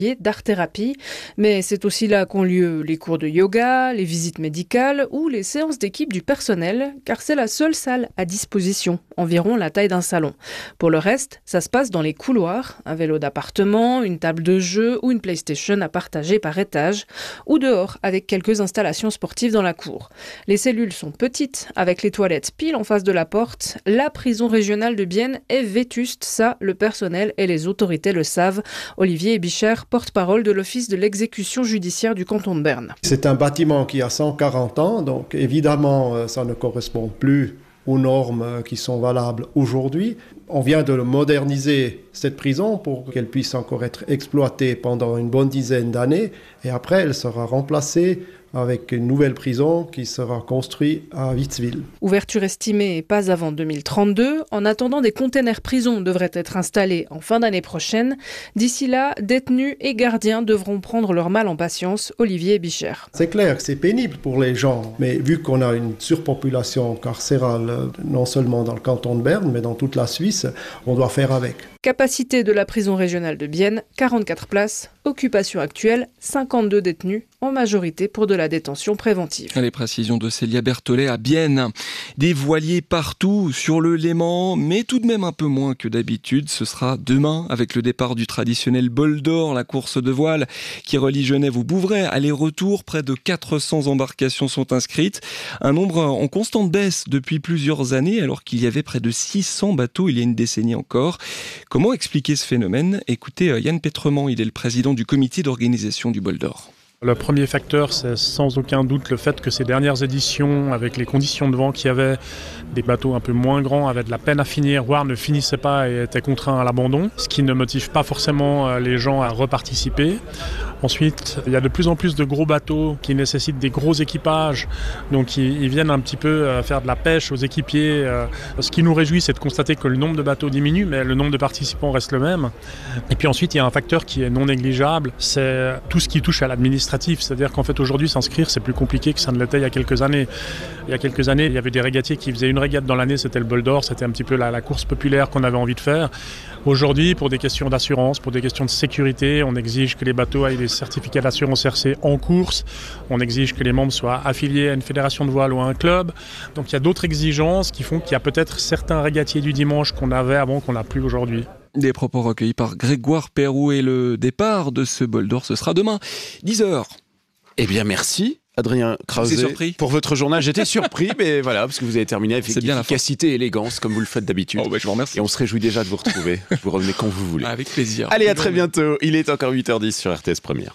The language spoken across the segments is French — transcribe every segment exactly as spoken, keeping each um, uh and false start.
d'art-thérapie, mais c'est aussi là qu'ont lieu les cours de yoga, les visites médicales ou les séances d'équipe du personnel, car c'est la seule salle à disposition, environ la taille d'un salon. Pour le reste, ça se passe dans les couloirs, un vélo d'appartement, une table de jeu ou une PlayStation à partager par étage, ou dehors avec quelques installations sportives dans la cour. Les cellules sont petites, avec les toilettes pile en face de la porte. La prison régionale de Bienne est vétuste, ça, le personnel et les autorités le savent. Olivier Bicher, porte-parole de l'Office de l'exécution judiciaire du canton de Berne. C'est un bâtiment qui a cent quarante ans, donc évidemment ça ne correspond plus aux normes qui sont valables aujourd'hui. On vient de moderniser cette prison pour qu'elle puisse encore être exploitée pendant une bonne dizaine d'années et après elle sera remplacée avec une nouvelle prison qui sera construite à Witzwil. Ouverture estimée pas avant deux mille trente-deux. En attendant, des containers prisons devraient être installés en fin d'année prochaine. D'ici là, détenus et gardiens devront prendre leur mal en patience. Olivier Bicher. C'est clair que c'est pénible pour les gens, mais vu qu'on a une surpopulation carcérale, non seulement dans le canton de Berne, mais dans toute la Suisse, on doit faire avec. Capacité de la prison régionale de Bienne, quarante-quatre places. Occupation actuelle, cinquante-deux détenus, en majorité pour de la détention préventive. Les précisions de Célia Berthollet à Bienne. Des voiliers partout sur le Léman, mais tout de même un peu moins que d'habitude. Ce sera demain avec le départ du traditionnel bol d'or, la course de voile qui relie Genève au Bouvray. Aller-retour, près de quatre cents embarcations sont inscrites. Un nombre en constante baisse depuis plusieurs années, alors qu'il y avait près de six cents bateaux il y a une décennie encore. Comment expliquer ce phénomène ? Écoutez Yann Pétrement, il est le président du comité d'organisation du bol d'or. Le premier facteur, c'est sans aucun doute le fait que ces dernières éditions, avec les conditions de vent qu'il y avait, des bateaux un peu moins grands avaient de la peine à finir, voire ne finissaient pas et étaient contraints à l'abandon, ce qui ne motive pas forcément les gens à reparticiper. Ensuite, il y a de plus en plus de gros bateaux qui nécessitent des gros équipages, donc ils, ils viennent un petit peu faire de la pêche aux équipiers. Ce qui nous réjouit, c'est de constater que le nombre de bateaux diminue, mais le nombre de participants reste le même. Et puis ensuite, il y a un facteur qui est non négligeable, c'est tout ce qui touche à l'administratif, c'est-à-dire qu'en fait aujourd'hui, s'inscrire, c'est plus compliqué que ça ne l'était il y a quelques années. Il y a quelques années, il y avait des régatiers qui faisaient une régate dans l'année, c'était le bol d'or, c'était un petit peu la, la course populaire qu'on avait envie de faire. Aujourd'hui, pour des questions d'assurance, pour des questions de sécurité, on exige que les bateaux aient des certificats d'assurance R C en course, on exige que les membres soient affiliés à une fédération de voile ou à un club. Donc il y a d'autres exigences qui font qu'il y a peut-être certains régatiers du dimanche qu'on avait avant qu'on n'a plus aujourd'hui. Des propos recueillis par Grégoire Perrou et le départ de ce bol d'or, ce sera demain, dix heures. Eh bien merci Adrien Krause pour votre journal. J'étais surpris, mais voilà, parce que vous avez terminé avec efficacité et élégance, comme vous le faites d'habitude. Oh, bah, je vous remercie. Et on se réjouit déjà de vous retrouver. Vous revenez quand vous voulez. Avec plaisir. Allez, à très bientôt. Il est encore huit heures dix sur R T S Première.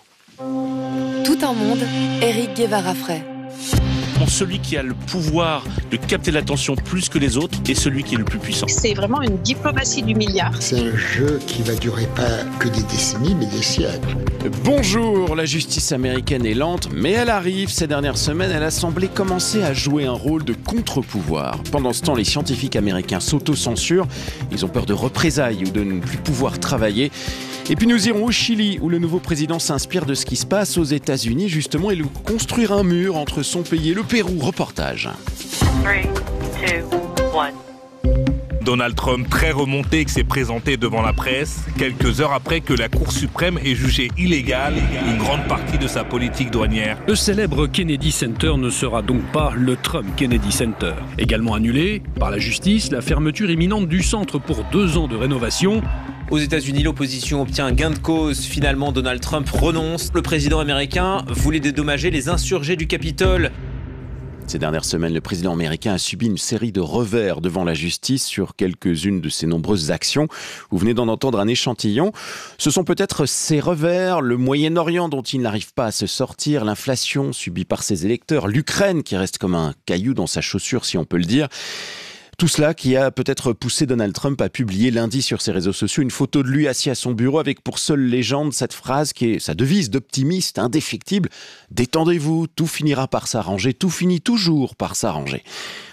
Tout un monde, Éric Guevara-Frey. Celui qui a le pouvoir de capter l'attention plus que les autres est celui qui est le plus puissant. C'est vraiment une diplomatie du milliard. C'est un jeu qui va durer pas que des décennies, mais des siècles. Bonjour, la justice américaine est lente, mais elle arrive. Ces dernières semaines, elle a semblé commencer à jouer un rôle de contre-pouvoir. Pendant ce temps, les scientifiques américains s'auto-censurent. Ils ont peur de représailles ou de ne plus pouvoir travailler. Et puis nous irons au Chili, où le nouveau président s'inspire de ce qui se passe aux États-Unis, justement, et lui construire un mur entre son pays et le Pérou. Reportage. trois, deux, un. Donald Trump, très remonté, qui s'est présenté devant la presse quelques heures après que la Cour suprême ait jugé illégale une grande partie de sa politique douanière. Le célèbre Kennedy Center ne sera donc pas le Trump Kennedy Center. Également annulé par la justice, la fermeture imminente du centre pour deux ans de rénovation. Aux États-Unis, l'opposition obtient un gain de cause. Finalement, Donald Trump renonce. Le président américain voulait dédommager les insurgés du Capitole. Ces dernières semaines, le président américain a subi une série de revers devant la justice sur quelques-unes de ses nombreuses actions. Vous venez d'en entendre un échantillon. Ce sont peut-être ces revers, le Moyen-Orient dont il n'arrive pas à se sortir, l'inflation subie par ses électeurs, l'Ukraine qui reste comme un caillou dans sa chaussure, si on peut le dire. Tout cela qui a peut-être poussé Donald Trump à publier lundi sur ses réseaux sociaux une photo de lui assis à son bureau avec pour seule légende cette phrase qui est sa devise d'optimiste, indéfectible. « Détendez-vous, tout finira par s'arranger, tout finit toujours par s'arranger ».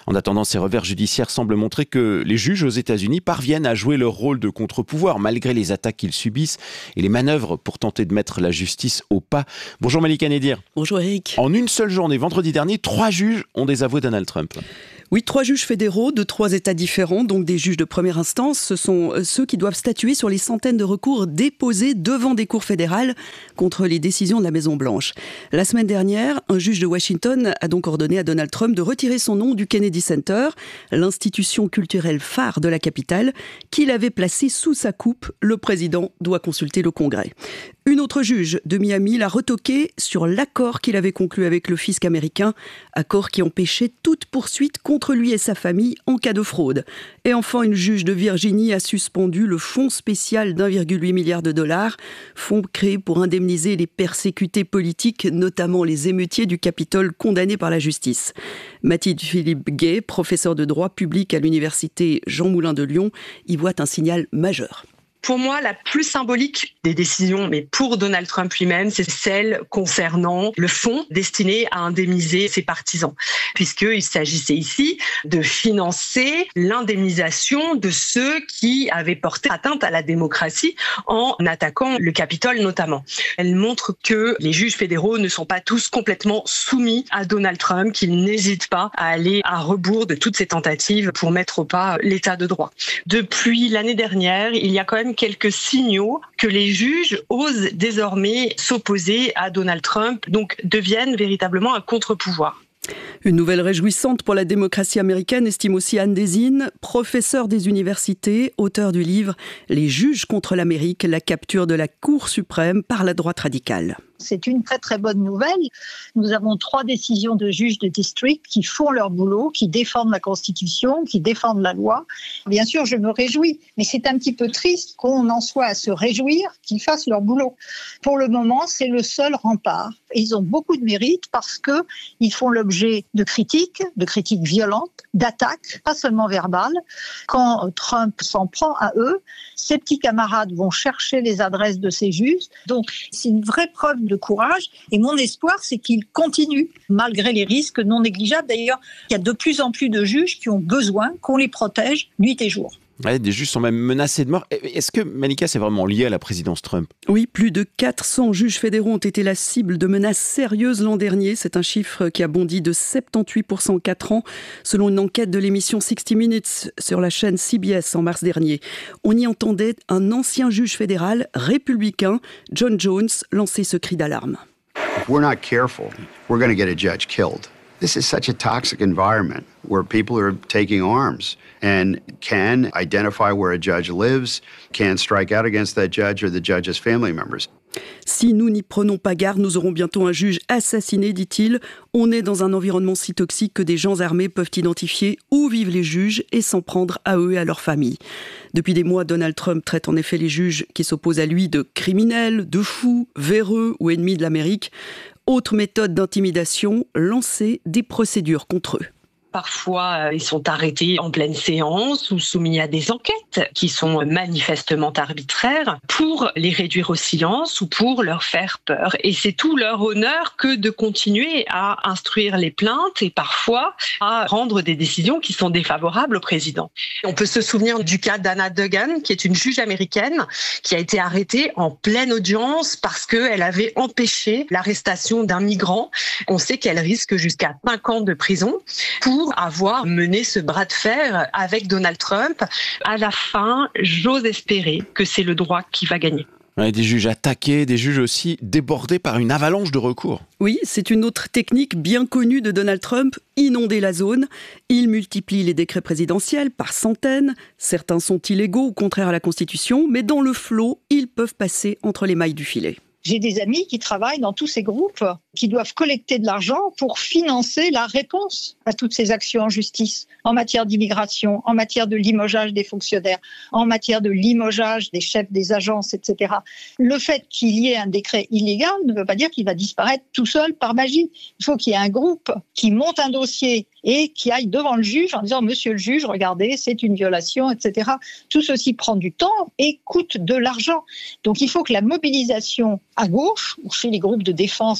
En attendant, ces revers judiciaires semblent montrer que les juges aux États-Unis parviennent à jouer leur rôle de contre-pouvoir malgré les attaques qu'ils subissent et les manœuvres pour tenter de mettre la justice au pas. Bonjour Malika Nedir. Bonjour Eric. En une seule journée, vendredi dernier, trois juges ont désavoué Donald Trump. Oui, trois juges fédéraux de trois États différents, donc des juges de première instance. Ce sont ceux qui doivent statuer sur les centaines de recours déposés devant des cours fédérales contre les décisions de la Maison-Blanche. La semaine dernière, un juge de Washington a donc ordonné à Donald Trump de retirer son nom du Kennedy Center, l'institution culturelle phare de la capitale, qu'il avait placée sous sa coupe. Le président doit consulter le Congrès. Une autre juge de Miami l'a retoqué sur l'accord qu'il avait conclu avec le fisc américain, accord qui empêchait toute poursuite contre lui et sa famille en cas de fraude. Et enfin, une juge de Virginie a suspendu le fonds spécial d'un virgule huit milliard de dollars, fonds créé pour indemniser les persécutés politiques, notamment les émeutiers du Capitole condamnés par la justice. Mathilde Philippe Gay, professeur de droit public à l'université Jean Moulin de Lyon, y voit un signal majeur. Pour moi, la plus symbolique des décisions, mais pour Donald Trump lui-même, c'est celle concernant le fonds destiné à indemniser ses partisans, puisqu'il s'agissait ici de financer l'indemnisation de ceux qui avaient porté atteinte à la démocratie en attaquant le Capitole notamment. Elle montre que les juges fédéraux ne sont pas tous complètement soumis à Donald Trump, qu'ils n'hésitent pas à aller à rebours de toutes ces tentatives pour mettre au pas l'état de droit. Depuis l'année dernière, il y a quand même quelques signaux que les juges osent désormais s'opposer à Donald Trump, donc deviennent véritablement un contre-pouvoir. Une nouvelle réjouissante pour la démocratie américaine, estime aussi Anne Désine, professeure des universités, auteur du livre « Les juges contre l'Amérique, la capture de la Cour suprême par la droite radicale ». C'est une très très bonne nouvelle. Nous avons trois décisions de juges de district qui font leur boulot, qui défendent la Constitution, qui défendent la loi. Bien sûr, je me réjouis, mais c'est un petit peu triste qu'on en soit à se réjouir qu'ils fassent leur boulot. Pour le moment, c'est le seul rempart. Et ils ont beaucoup de mérite parce qu'ils font l'objet de critiques, de critiques violentes, d'attaques, pas seulement verbales. Quand Trump s'en prend à eux, ses petits camarades vont chercher les adresses de ces juges. Donc, c'est une vraie preuve de courage. Et mon espoir, c'est qu'ils continuent, malgré les risques non négligeables. D'ailleurs, il y a de plus en plus de juges qui ont besoin qu'on les protège nuit et jour. Ouais, des juges sont même menacés de mort. Est-ce que, Malika, c'est vraiment lié à la présidence Trump ? Oui, plus de quatre cents juges fédéraux ont été la cible de menaces sérieuses l'an dernier. C'est un chiffre qui a bondi de soixante-dix pour cent en quatre ans, selon une enquête de l'émission sixty minutes sur la chaîne C B S en mars dernier. On y entendait un ancien juge fédéral républicain, John Jones, lancer ce cri d'alarme. If we're not careful, we're going to get a judge killed. This is such a toxic environment where people are taking arms and can identify where a judge lives, can strike out against that judge or the judge's family members. Si nous n'y prenons pas garde, nous aurons bientôt un juge assassiné, dit-il. On est dans un environnement si toxique que des gens armés peuvent identifier où vivent les juges et s'en prendre à eux et à leurs familles. Depuis des mois, Donald Trump traite en effet les juges qui s'opposent à lui de criminels, de fous, véreux ou ennemis de l'Amérique. Autre méthode d'intimidation, lancer des procédures contre eux. Parfois, ils sont arrêtés en pleine séance ou soumis à des enquêtes qui sont manifestement arbitraires pour les réduire au silence ou pour leur faire peur. Et c'est tout leur honneur que de continuer à instruire les plaintes et parfois à prendre des décisions qui sont défavorables au président. On peut se souvenir du cas d'Anna Duggan, qui est une juge américaine qui a été arrêtée en pleine audience parce qu'elle avait empêché l'arrestation d'un migrant. On sait qu'elle risque jusqu'à cinq ans de prison pour avoir mené ce bras de fer avec Donald Trump. À la fin, j'ose espérer que c'est le droit qui va gagner. Ouais, des juges attaqués, des juges aussi débordés par une avalanche de recours. Oui, c'est une autre technique bien connue de Donald Trump, inonder la zone. Il multiplie les décrets présidentiels par centaines. Certains sont illégaux ou contraires à la Constitution, mais dans le flot, ils peuvent passer entre les mailles du filet. J'ai des amis qui travaillent dans tous ces groupes qui doivent collecter de l'argent pour financer la réponse à toutes ces actions en justice, en matière d'immigration, en matière de limogeage des fonctionnaires, en matière de limogeage des chefs des agences, et cetera. Le fait qu'il y ait un décret illégal ne veut pas dire qu'il va disparaître tout seul par magie. Il faut qu'il y ait un groupe qui monte un dossier et qui aille devant le juge en disant « Monsieur le juge, regardez, c'est une violation, et cetera » Tout ceci prend du temps et coûte de l'argent. Donc il faut que la mobilisation à gauche, ou chez les groupes de défense des droits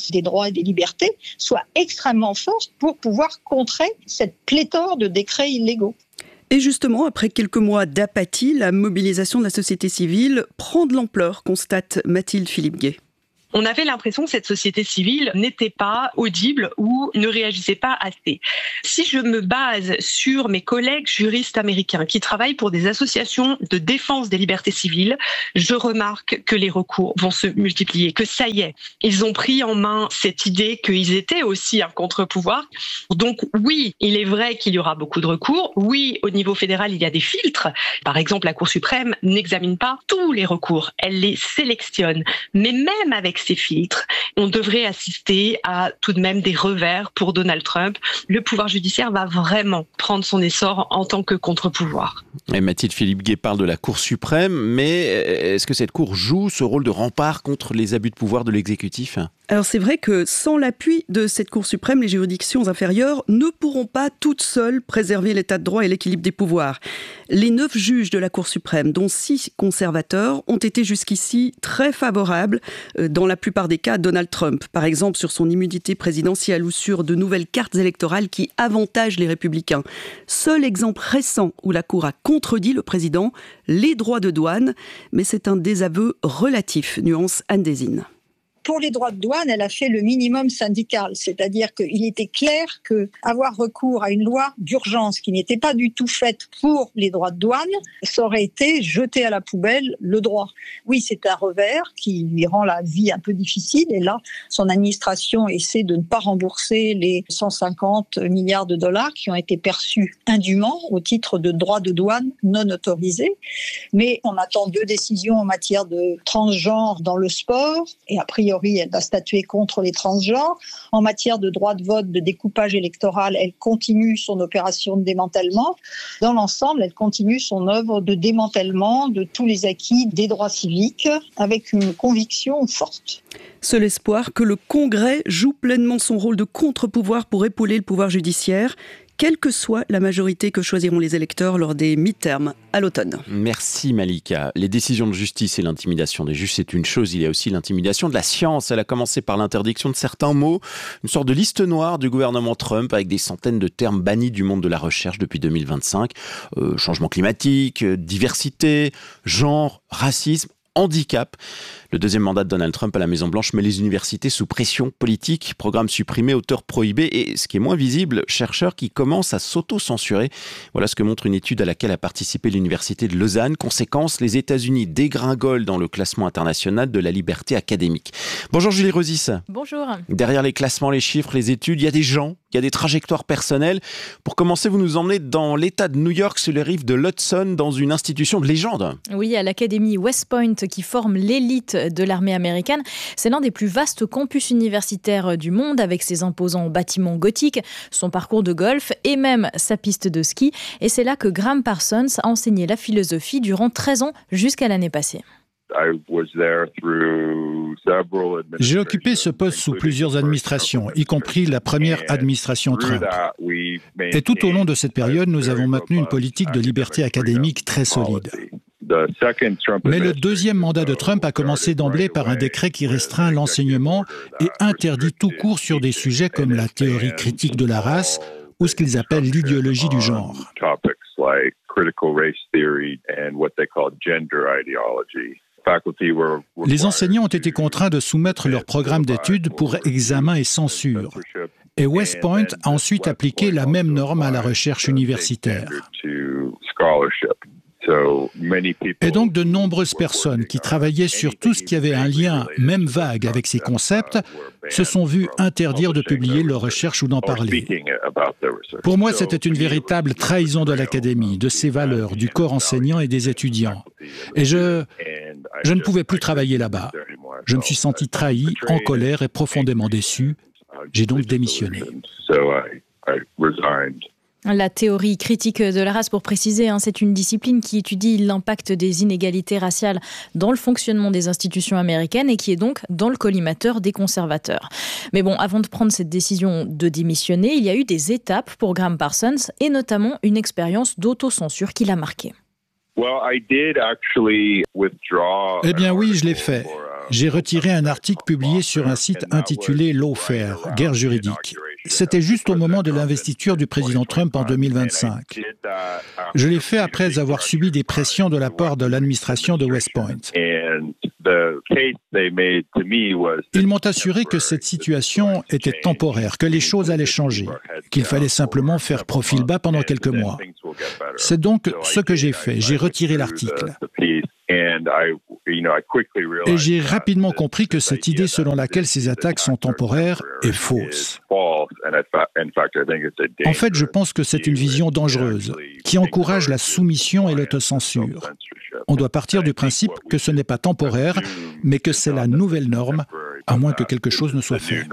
droits et des libertés soit extrêmement forte pour pouvoir contrer cette pléthore de décrets illégaux. Et justement, après quelques mois d'apathie, la mobilisation de la société civile prend de l'ampleur, constate Mathilde Philippe-Gay. On avait l'impression que cette société civile n'était pas audible ou ne réagissait pas assez. Si je me base sur mes collègues juristes américains qui travaillent pour des associations de défense des libertés civiles, je remarque que les recours vont se multiplier, que ça y est, ils ont pris en main cette idée qu'ils étaient aussi un contre-pouvoir. Donc oui, il est vrai qu'il y aura beaucoup de recours. Oui, au niveau fédéral, il y a des filtres. Par exemple, la Cour suprême n'examine pas tous les recours, elle les sélectionne. Mais même avec ces filtres, on devrait assister à tout de même des revers pour Donald Trump. Le pouvoir judiciaire va vraiment prendre son essor en tant que contre-pouvoir. Et Mathilde Philippe-Gay parle de la Cour suprême, mais est-ce que cette Cour joue ce rôle de rempart contre les abus de pouvoir de l'exécutif ? Alors c'est vrai que sans l'appui de cette Cour suprême, les juridictions inférieures ne pourront pas toutes seules préserver l'état de droit et l'équilibre des pouvoirs. Les neuf juges de la Cour suprême, dont six conservateurs, ont été jusqu'ici très favorables, dans la plupart des cas, à Donald Trump. Par exemple sur son immunité présidentielle ou sur de nouvelles cartes électorales qui avantagent les républicains. Seul exemple récent où la Cour a contredit le président, les droits de douane, mais c'est un désaveu relatif, nuance Anne Désine. Pour les droits de douane, elle a fait le minimum syndical, c'est-à-dire qu'il était clair qu'avoir recours à une loi d'urgence qui n'était pas du tout faite pour les droits de douane, ça aurait été jeter à la poubelle le droit. Oui, c'est un revers qui lui rend la vie un peu difficile et là, son administration essaie de ne pas rembourser les cent cinquante milliards de dollars qui ont été perçus indûment au titre de droits de douane non autorisés. Mais on attend deux décisions en matière de transgenre dans le sport et a priori, elle va statuer contre les transgenres. En matière de droit de vote, de découpage électoral, elle continue son opération de démantèlement. Dans l'ensemble, elle continue son œuvre de démantèlement de tous les acquis des droits civiques avec une conviction forte. Seul espoir que le Congrès joue pleinement son rôle de contre-pouvoir pour épauler le pouvoir judiciaire, quelle que soit la majorité que choisiront les électeurs lors des mi-termes à l'automne. Merci Malika. Les décisions de justice et l'intimidation des juges, c'est une chose. Il y a aussi l'intimidation de la science. Elle a commencé par l'interdiction de certains mots, une sorte de liste noire du gouvernement Trump avec des centaines de termes bannis du monde de la recherche depuis deux mille vingt-cinq. Euh, changement climatique, diversité, genre, racisme, handicap. Le deuxième mandat de Donald Trump à la Maison-Blanche met les universités sous pression politique, programmes supprimés, auteurs prohibés et, ce qui est moins visible, chercheurs qui commencent à s'auto-censurer. Voilà ce que montre une étude à laquelle a participé l'université de Lausanne. Conséquence, les États-Unis dégringolent dans le classement international de la liberté académique. Bonjour Julie Rosis. Bonjour. Derrière les classements, les chiffres, les études, il y a des gens, il y a des trajectoires personnelles. Pour commencer, vous nous emmenez dans l'État de New York, sur les rives de l'Hudson, dans une institution de légende. Oui, à l'Académie West Point, qui forme l'élite de l'armée américaine. C'est l'un des plus vastes campus universitaires du monde, avec ses imposants bâtiments gothiques, son parcours de golf et même sa piste de ski. Et c'est là que Graham Parsons a enseigné la philosophie durant treize ans jusqu'à l'année passée. J'ai occupé ce poste sous plusieurs administrations, y compris la première administration Trump. Et tout au long de cette période, nous avons maintenu une politique de liberté académique très solide. Mais le deuxième mandat de Trump a commencé d'emblée par un décret qui restreint l'enseignement et interdit tout cours sur des sujets comme la théorie critique de la race ou ce qu'ils appellent l'idéologie du genre. Les enseignants ont été contraints de soumettre leur programme d'études pour examen et censure. Et West Point a ensuite appliqué la même norme à la recherche universitaire. Et donc de nombreuses personnes qui travaillaient sur tout ce qui avait un lien, même vague, avec ces concepts, se sont vues interdire de publier leurs recherches ou d'en parler. Pour moi, c'était une véritable trahison de l'académie, de ses valeurs, du corps enseignant et des étudiants. Et je, je ne pouvais plus travailler là-bas. Je me suis senti trahi, en colère et profondément déçu. J'ai donc démissionné. La théorie critique de la race, pour préciser, hein, c'est une discipline qui étudie l'impact des inégalités raciales dans le fonctionnement des institutions américaines et qui est donc dans le collimateur des conservateurs. Mais bon, avant de prendre cette décision de démissionner, il y a eu des étapes pour Graham Parsons et notamment une expérience d'autocensure qui l'a marqué. Eh bien oui, je l'ai fait. j'ai retiré un article publié sur un site intitulé Lawfare, guerre juridique. C'était juste au moment de l'investiture du président Trump en deux mille vingt-cinq. Je l'ai fait après avoir subi des pressions de la part de l'administration de West Point. Ils m'ont assuré que cette situation était temporaire, que les choses allaient changer, qu'il fallait simplement faire profil bas pendant quelques mois. C'est donc ce que j'ai fait, j'ai retiré l'article. Et j'ai rapidement compris que cette idée selon laquelle ces attaques sont temporaires est fausse. En fait, je pense que c'est une vision dangereuse, qui encourage la soumission et l'autocensure. On doit partir du principe que ce n'est pas temporaire, mais que c'est la nouvelle norme, à moins que quelque chose ne soit fait.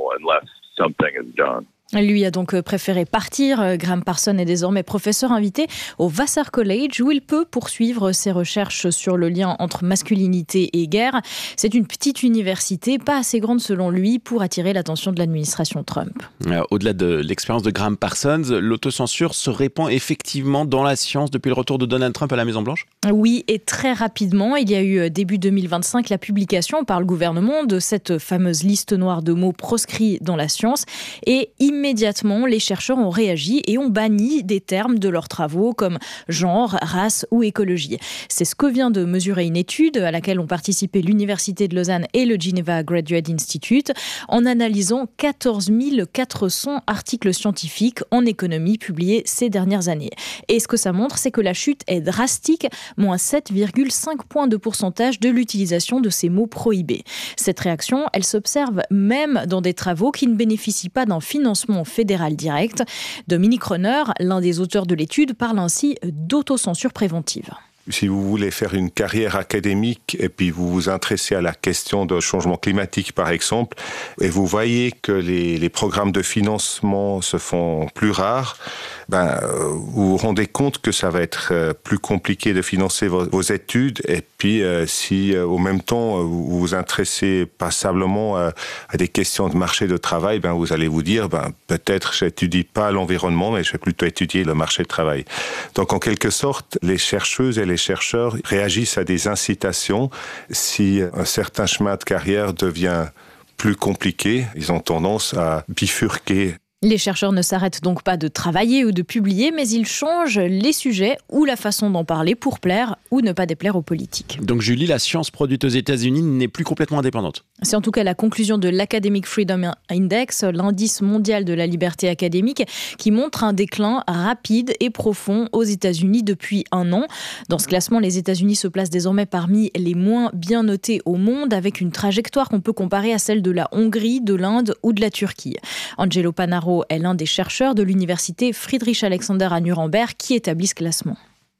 Lui a donc préféré partir. Graham Parsons est désormais professeur invité au Vassar College où il peut poursuivre ses recherches sur le lien entre masculinité et guerre. C'est une petite université, pas assez grande selon lui, pour attirer l'attention de l'administration Trump. Au-delà de l'expérience de Graham Parsons, l'autocensure se répand effectivement dans la science depuis le retour de Donald Trump à la Maison-Blanche ? Oui, et très rapidement. Il y a eu début deux mille vingt-cinq la publication par le gouvernement de cette fameuse liste noire de mots proscrits dans la science et immédiatement, les chercheurs ont réagi et ont banni des termes de leurs travaux comme genre, race ou écologie. C'est ce que vient de mesurer une étude à laquelle ont participé l'Université de Lausanne et le Geneva Graduate Institute en analysant quatorze mille quatre cents articles scientifiques en économie publiés ces dernières années. Et ce que ça montre, c'est que la chute est drastique, moins sept virgule cinq points de pourcentage de l'utilisation de ces mots prohibés. Cette réaction, elle s'observe même dans des travaux qui ne bénéficient pas d'un financement fédéral direct. Dominique Renner, l'un des auteurs de l'étude, parle ainsi d'autocensure préventive. Si vous voulez faire une carrière académique et puis vous vous intéressez à la question du changement climatique, par exemple, et vous voyez que les, les programmes de financement se font plus rares, ben, vous vous rendez compte que ça va être plus compliqué de financer vos, vos études. Et puis, euh, si euh, au même temps, vous vous intéressez passablement à, à des questions de marché de travail, ben, vous allez vous dire, ben, peut-être je n'étudie pas l'environnement, mais je vais plutôt étudier le marché de travail. Donc, en quelque sorte, les chercheuses et les chercheurs réagissent à des incitations. Si un certain chemin de carrière devient plus compliqué, ils ont tendance à bifurquer. Les chercheurs ne s'arrêtent donc pas de travailler ou de publier, mais ils changent les sujets ou la façon d'en parler pour plaire ou ne pas déplaire aux politiques. Donc Julie, la science produite aux États-Unis n'est plus complètement indépendante. C'est en tout cas la conclusion de l'Academic Freedom Index, l'indice mondial de la liberté académique, qui montre un déclin rapide et profond aux États-Unis depuis un an. Dans ce classement, les États-Unis se placent désormais parmi les moins bien notés au monde, avec une trajectoire qu'on peut comparer à celle de la Hongrie, de l'Inde ou de la Turquie. Angelo Panaro est l'un des chercheurs de l'université Friedrich Alexander à Nuremberg qui établit ce classement.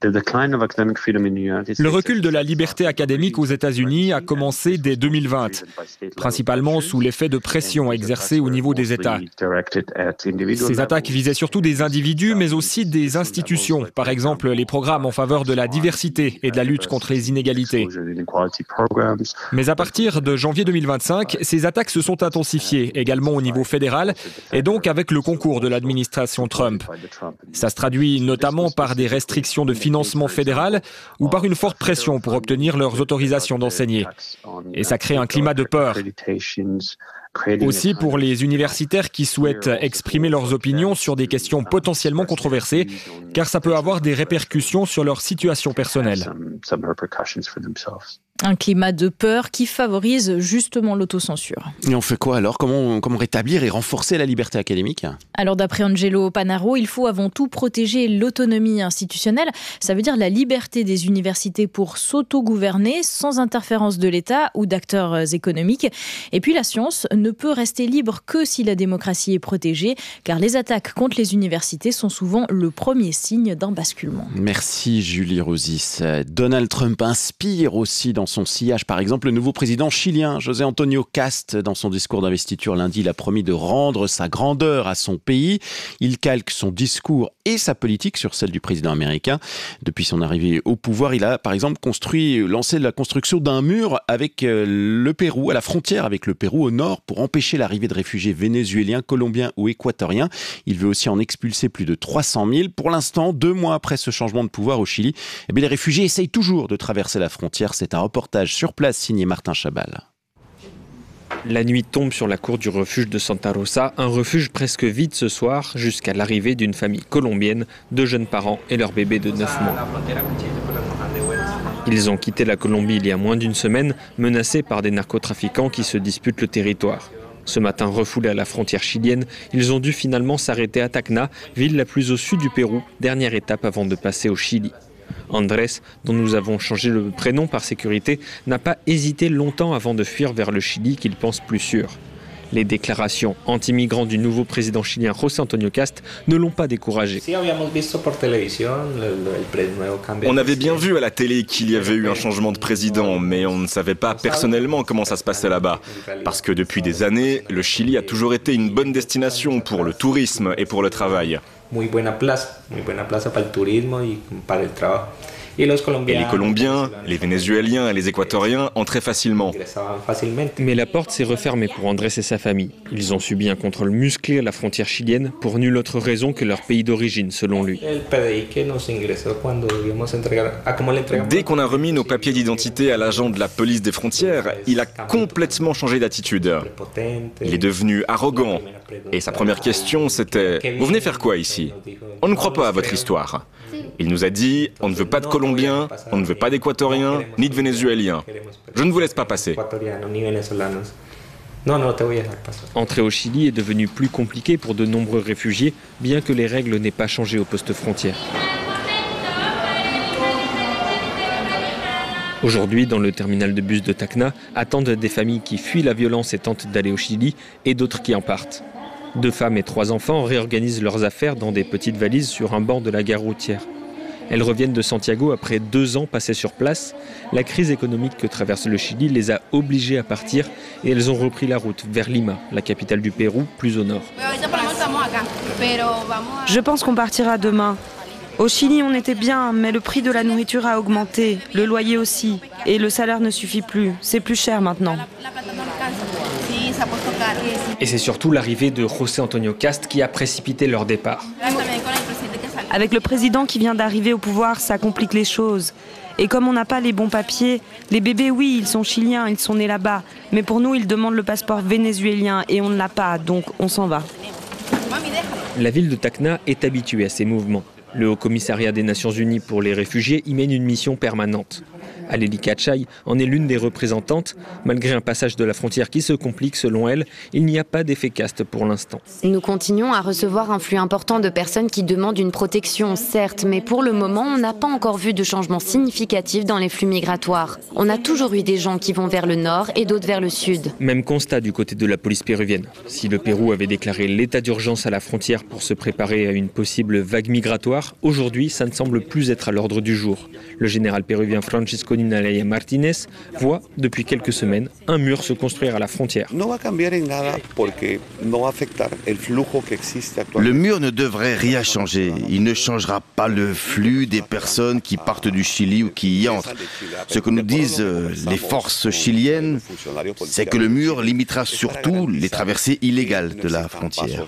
Le recul de la liberté académique aux États-Unis a commencé dès deux mille vingt, principalement sous l'effet de pression exercée au niveau des États. Ces attaques visaient surtout des individus, mais aussi des institutions, par exemple les programmes en faveur de la diversité et de la lutte contre les inégalités. Mais à partir de janvier deux mille vingt-cinq, ces attaques se sont intensifiées, également au niveau fédéral, et donc avec le concours de l'administration Trump. Ça se traduit notamment par des restrictions de financement financement fédéral ou par une forte pression pour obtenir leurs autorisations d'enseigner. Et ça crée un climat de peur. Aussi pour les universitaires qui souhaitent exprimer leurs opinions sur des questions potentiellement controversées, car ça peut avoir des répercussions sur leur situation personnelle. Un climat de peur qui favorise justement l'autocensure. Et on fait quoi alors ? Comment, comment rétablir et renforcer la liberté académique ? Alors d'après Angelo Panaro, il faut avant tout protéger l'autonomie institutionnelle. Ça veut dire la liberté des universités pour s'auto-gouverner sans interférence de l'État ou d'acteurs économiques. Et puis la science ne peut rester libre que si la démocratie est protégée, car les attaques contre les universités sont souvent le premier signe d'un basculement. Merci Julie Rosis. Donald Trump inspire aussi dans son sillage, par exemple, le nouveau président chilien, José Antonio Cast. Dans son discours d'investiture lundi, il a promis de rendre sa grandeur à son pays. Il calque son discours et sa politique sur celle du président américain. Depuis son arrivée au pouvoir, il a, par exemple, construit, lancé la construction d'un mur avec le Pérou, à la frontière avec le Pérou au nord, pour empêcher l'arrivée de réfugiés vénézuéliens, colombiens ou équatoriens. Il veut aussi en expulser plus de trois cent mille. Pour l'instant, deux mois après ce changement de pouvoir au Chili, eh bien, les réfugiés essayent toujours de traverser la frontière. C'est un reportage reportage sur place signé Martin Chabal. La nuit tombe sur la cour du refuge de Santa Rosa, un refuge presque vide ce soir, jusqu'à l'arrivée d'une famille colombienne, deux jeunes parents et leur bébé de neuf mois. Ils ont quitté la Colombie il y a moins d'une semaine, menacés par des narcotrafiquants qui se disputent le territoire. Ce matin, refoulés à la frontière chilienne, ils ont dû finalement s'arrêter à Tacna, ville la plus au sud du Pérou, dernière étape avant de passer au Chili. Andrés, dont nous avons changé le prénom par sécurité, n'a pas hésité longtemps avant de fuir vers le Chili qu'il pense plus sûr. Les déclarations anti-migrants du nouveau président chilien José Antonio Cast ne l'ont pas découragé. On avait bien vu à la télé qu'il y avait eu un changement de président, mais on ne savait pas personnellement comment ça se passait là-bas. Parce que depuis des années, le Chili a toujours été une bonne destination pour le tourisme et pour le travail. Muy buena plaza, muy buena plaza para el turismo y para el trabajo. Et les Colombiens, les Vénézuéliens et les Équatoriens entraient facilement. Mais la porte s'est refermée pour Andrés et sa famille. Ils ont subi un contrôle musclé à la frontière chilienne pour nulle autre raison que leur pays d'origine, selon lui. Dès qu'on a remis nos papiers d'identité à l'agent de la police des frontières, il a complètement changé d'attitude. Il est devenu arrogant. Et sa première question, c'était « Vous venez faire quoi ici ? On ne croit pas à votre histoire. » Il nous a dit « On ne veut pas de Colombiens, on ne veut pas d'Équatoriens, ni de Vénézuéliens. Je ne vous laisse pas passer. » Entrer au Chili est devenu plus compliqué pour de nombreux réfugiés, bien que les règles n'aient pas changé au poste frontière. Aujourd'hui, dans le terminal de bus de Tacna, attendent des familles qui fuient la violence et tentent d'aller au Chili, et d'autres qui en partent. Deux femmes et trois enfants réorganisent leurs affaires dans des petites valises sur un banc de la gare routière. Elles reviennent de Santiago après deux ans passés sur place. La crise économique que traverse le Chili les a obligées à partir et elles ont repris la route vers Lima, la capitale du Pérou, plus au nord. Je pense qu'on partira demain. Au Chili, on était bien, mais le prix de la nourriture a augmenté, le loyer aussi, et le salaire ne suffit plus. C'est plus cher maintenant. Et c'est surtout l'arrivée de José Antonio Cast qui a précipité leur départ. Avec le président qui vient d'arriver au pouvoir, ça complique les choses. Et comme on n'a pas les bons papiers, les bébés, oui, ils sont chiliens, ils sont nés là-bas. Mais pour nous, ils demandent le passeport vénézuélien et on ne l'a pas, donc on s'en va. La ville de Tacna est habituée à ces mouvements. Le Haut-Commissariat des Nations Unies pour les réfugiés y mène une mission permanente. Alélie Kachay en est l'une des représentantes. Malgré un passage de la frontière qui se complique selon elle, il n'y a pas d'effet caste pour l'instant. Nous continuons à recevoir un flux important de personnes qui demandent une protection, certes, mais pour le moment, on n'a pas encore vu de changement significatif dans les flux migratoires. On a toujours eu des gens qui vont vers le nord et d'autres vers le sud. Même constat du côté de la police péruvienne. Si le Pérou avait déclaré l'état d'urgence à la frontière pour se préparer à une possible vague migratoire, aujourd'hui, ça ne semble plus être à l'ordre du jour. Le général péruvien Francisco Ninalaya Martinez voit, depuis quelques semaines, un mur se construire à la frontière. Le mur ne devrait rien changer. Il ne changera pas le flux des personnes qui partent du Chili ou qui y entrent. Ce que nous disent les forces chiliennes, c'est que le mur limitera surtout les traversées illégales de la frontière.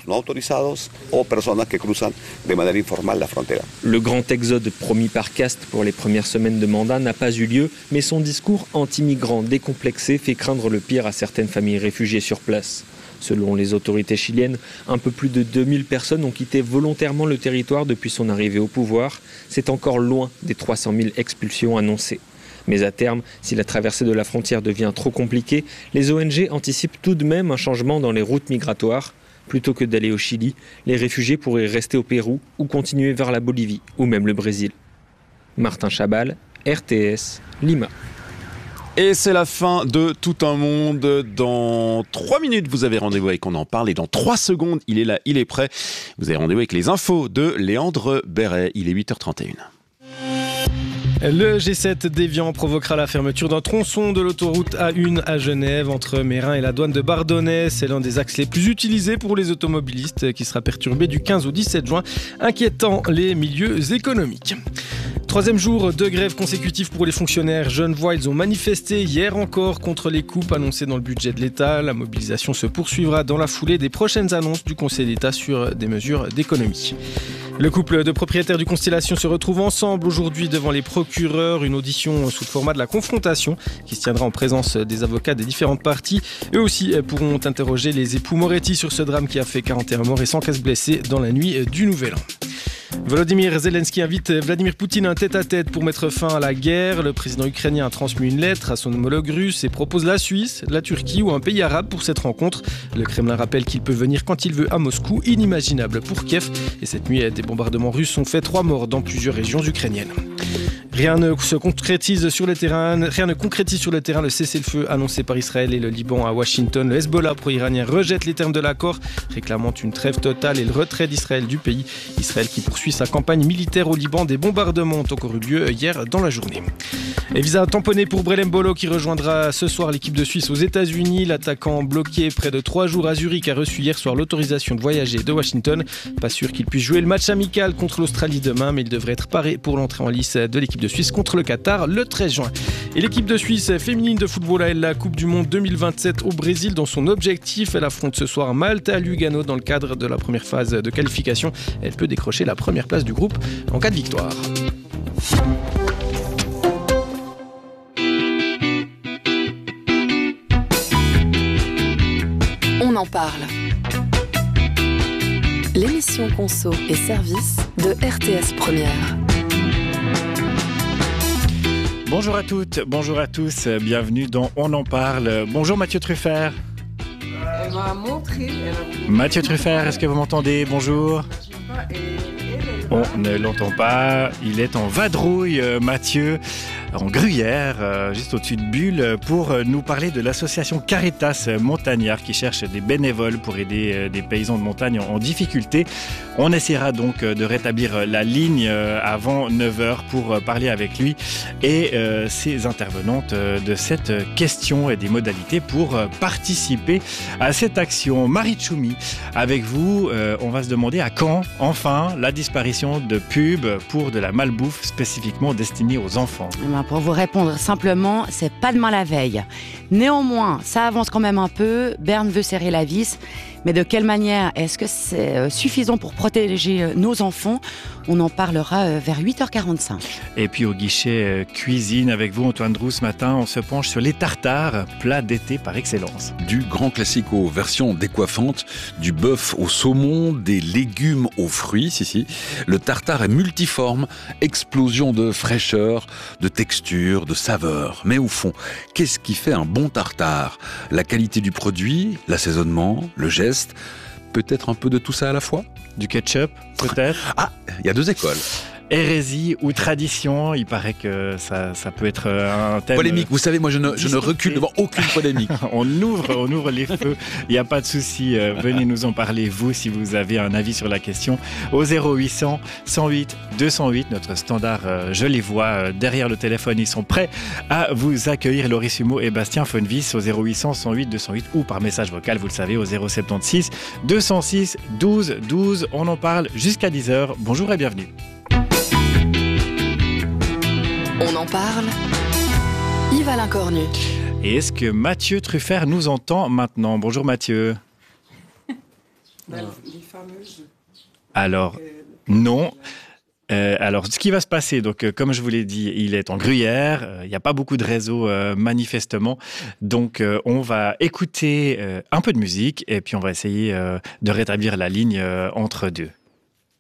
Le grand exode promis par Cast pour les premières semaines de mandat n'a pas eu lieu, mais son discours anti-migrants décomplexé fait craindre le pire à certaines familles réfugiées sur place. Selon les autorités chiliennes, un peu plus de deux mille personnes ont quitté volontairement le territoire depuis son arrivée au pouvoir. C'est encore loin des trois cent mille expulsions annoncées. Mais à terme, si la traversée de la frontière devient trop compliquée, les O N G anticipent tout de même un changement dans les routes migratoires. Plutôt que d'aller au Chili, les réfugiés pourraient rester au Pérou ou continuer vers la Bolivie ou même le Brésil. Martin Chabal, R T S, Lima. Et c'est la fin de Tout un monde. Dans trois minutes, vous avez rendez-vous avec On en parle. Et dans trois secondes, il est là, il est prêt. Vous avez rendez-vous avec les infos de Léandre Béret. Il est huit heures trente et une. Le G sept déviant provoquera la fermeture d'un tronçon de l'autoroute A un à Genève entre Mérin et la douane de Bardonnay. C'est l'un des axes les plus utilisés pour les automobilistes qui sera perturbé du quinze au dix-sept juin, inquiétant les milieux économiques. Troisième jour de grève consécutive pour les fonctionnaires genevois. Ils ont manifesté hier encore contre les coupes annoncées dans le budget de l'État. La mobilisation se poursuivra dans la foulée des prochaines annonces du Conseil d'État sur des mesures d'économie. Le couple de propriétaires du Constellation se retrouve ensemble aujourd'hui devant les procureurs. Une audition sous le format de la confrontation qui se tiendra en présence des avocats des différentes parties. Eux aussi pourront interroger les époux Moretti sur ce drame qui a fait quarante et un morts et cent quinze blessés dans la nuit du Nouvel An. Volodymyr Zelensky invite Vladimir Poutine à un tête-à-tête pour mettre fin à la guerre. Le président ukrainien a transmis une lettre à son homologue russe et propose la Suisse, la Turquie ou un pays arabe pour cette rencontre. Le Kremlin rappelle qu'il peut venir quand il veut à Moscou, inimaginable pour Kiev. Et cette nuit, des bombardements russes ont fait trois morts dans plusieurs régions ukrainiennes. Rien ne se concrétise sur le terrain, rien ne concrétise sur le terrain le cessez-le-feu annoncé par Israël et le Liban à Washington. Le Hezbollah pro-iranien rejette les termes de l'accord, réclamant une trêve totale et le retrait d'Israël du pays. Israël qui poursuit sa campagne militaire au Liban. Des bombardements ont encore eu lieu hier dans la journée. Et visa tamponné pour Brelem Bolo qui rejoindra ce soir l'équipe de Suisse aux États-Unis. L'attaquant bloqué près de trois jours à Zurich a reçu hier soir l'autorisation de voyager de Washington. Pas sûr qu'il puisse jouer le match amical contre l'Australie demain, mais il devrait être paré pour l'entrée en lice de l'équipe de Suisse contre le Qatar le treize juin. Et l'équipe de Suisse féminine de football a la Coupe du Monde deux mille vingt-sept au Brésil dans son objectif. Elle affronte ce soir Malte à Lugano dans le cadre de la première phase de qualification. Elle peut décrocher la première place du groupe en cas de victoire. On en parle. L'émission Conso et Service de R T S Première. Bonjour à toutes, bonjour à tous, bienvenue dans On en parle. Bonjour Mathieu Truffert. Elle m'a montré. Elle a... Mathieu Truffert, est-ce que vous m'entendez? Bonjour. On ne l'entend pas, il est en vadrouille, Mathieu, en Gruyère, euh, juste au-dessus de Bulle, pour nous parler de l'association Caritas Montagnard qui cherche des bénévoles pour aider euh, des paysans de montagne en, en difficulté. On essaiera donc de rétablir la ligne euh, avant neuf heures pour euh, parler avec lui et euh, ses intervenantes euh, de cette question et des modalités pour euh, participer à cette action. Marie Tchoumi, avec vous, euh, on va se demander à quand, enfin, la disparition de pubs pour de la malbouffe spécifiquement destinée aux enfants. Pour vous répondre simplement, c'est pas demain la veille. Néanmoins, ça avance quand même un peu. Berne veut serrer la vis. Mais de quelle manière est-ce que c'est suffisant pour protéger nos enfants? On en parlera vers huit heures quarante-cinq. Et puis au guichet cuisine avec vous, Antoine Drou, ce matin, on se penche sur les tartares, plat d'été par excellence. Du grand classique aux versions décoiffantes, du bœuf au saumon, des légumes aux fruits, si si. Le tartare est multiforme, explosion de fraîcheur, de texture, de saveur. Mais au fond, qu'est-ce qui fait un bon tartare? La qualité du produit, l'assaisonnement, le geste, peut-être un peu de tout ça à la fois? Du ketchup, peut-être? Ah, il y a deux écoles. Hérésie ou tradition, il paraît que ça, ça peut être un thème... Polémique, vous savez, moi je ne, je ne recule devant aucune polémique. on, ouvre, on ouvre les feux, il n'y a pas de souci. Euh, venez nous en parler, vous, si vous avez un avis sur la question. Au zéro huit cent, cent huit, deux cent huit, notre standard, euh, je les vois euh, derrière le téléphone, ils sont prêts à vous accueillir. Loris Humeau et Bastien Fonvis au zéro huit cent, cent huit, deux cent huit ou par message vocal, vous le savez, au zéro soixante-seize, deux cent six, douze, douze. On en parle jusqu'à dix heures. Bonjour et bienvenue. On en parle. Yves-Alain Cornu. Et est-ce que Mathieu Truffert nous entend maintenant? Bonjour Mathieu. Les fameuses. Alors, non. Euh, alors, ce qui va se passer, donc, euh, comme je vous l'ai dit, il est en Gruyère. Il euh, n'y a pas beaucoup de réseaux, euh, manifestement. Donc, euh, on va écouter euh, un peu de musique et puis on va essayer euh, de rétablir la ligne euh, entre deux.